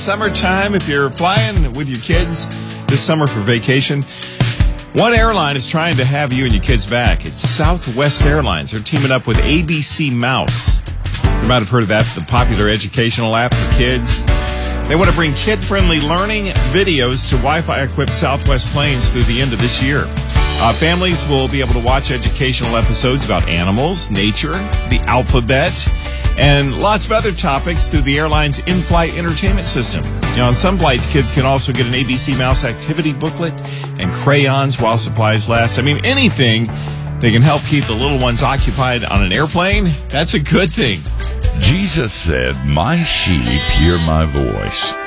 summertime if you're flying with your kids this summer for vacation. One airline is trying to have you and your kids back. It's Southwest Airlines. They're teaming up with ABC Mouse. You might have heard of that, the popular educational app for kids. They want to bring kid-friendly learning videos to Wi-Fi-equipped Southwest planes through the end of this year. Families will be able to watch educational episodes about animals, nature, the alphabet, and lots of other topics through the airline's in-flight entertainment system. On some flights, kids can also get an ABC Mouse activity booklet and crayons while supplies last. Anything that can help keep the little ones occupied on an airplane, that's a good thing. Jesus said, "My sheep hear my voice,